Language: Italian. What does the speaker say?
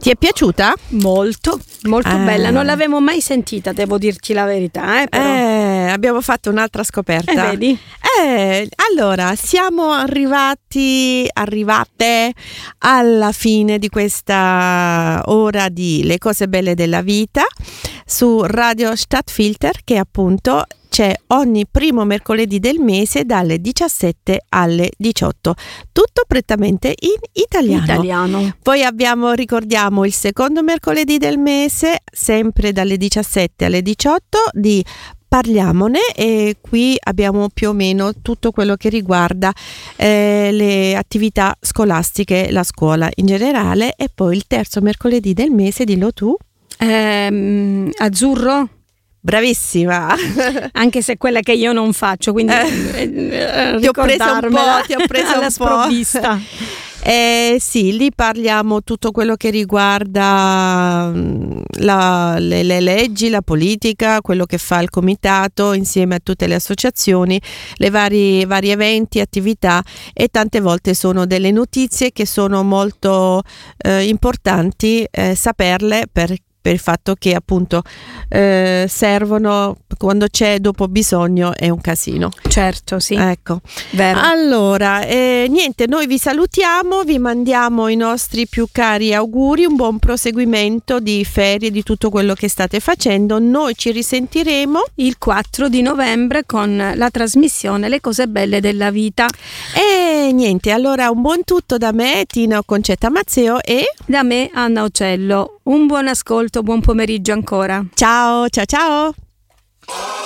Ti è piaciuta? Molto bella, non l'avevo mai sentita, devo dirti la verità, però. Abbiamo fatto un'altra scoperta. Vedi? Allora, siamo arrivate alla fine di questa ora di Le cose belle della vita su Radio Stadtfilter, che appunto c'è ogni primo mercoledì del mese dalle 17 alle 18, tutto prettamente in italiano. Poi ricordiamo il secondo mercoledì del mese, sempre dalle 17 alle 18, di Parliamone, e qui abbiamo più o meno tutto quello che riguarda le attività scolastiche, la scuola in generale. E poi il terzo mercoledì del mese, dillo tu. Azzurro? Bravissima, anche se quella che io non faccio, quindi ti ho preso alla sprovvista. Sì, lì parliamo tutto quello che riguarda le leggi, la politica, quello che fa il comitato insieme a tutte le associazioni, le vari eventi, attività, e tante volte sono delle notizie che sono molto importanti saperle per il fatto che appunto servono quando c'è dopo bisogno, è un casino. Certo, sì. Ecco. Vero. Allora, niente, noi vi salutiamo, vi mandiamo i nostri più cari auguri, un buon proseguimento di ferie, di tutto quello che state facendo. Noi ci risentiremo il 4 di novembre con la trasmissione Le cose belle della vita. E niente, allora un buon tutto da me, Tina Concetta Mazzeo, e da me, Anna Ocello. Un buon ascolto, buon pomeriggio ancora. Ciao, ciao, ciao.